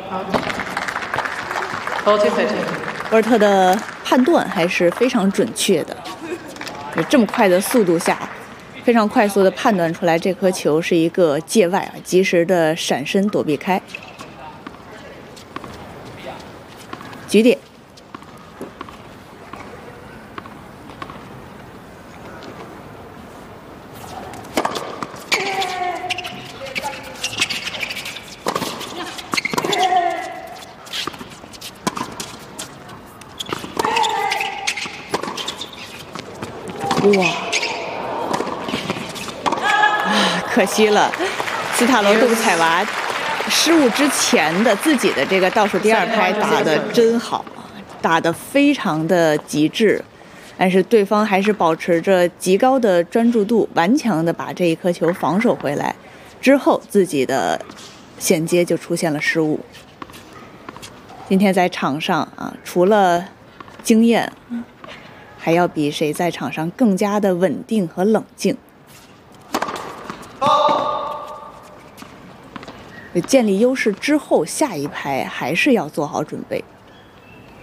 博尔特的判断还是非常准确的，这么快的速度下，非常快速的判断出来这颗球是一个界外啊，及时的闪身躲避开。局点。哇！可惜了，斯塔罗杜采娃失误之前的自己的这个倒数第二拍打得真好，打得非常的极致，但是对方还是保持着极高的专注度，顽强的把这一颗球防守回来，之后自己的衔接就出现了失误。今天在场上啊，除了经验，还要比谁在场上更加的稳定和冷静。建立优势之后，下一拍还是要做好准备。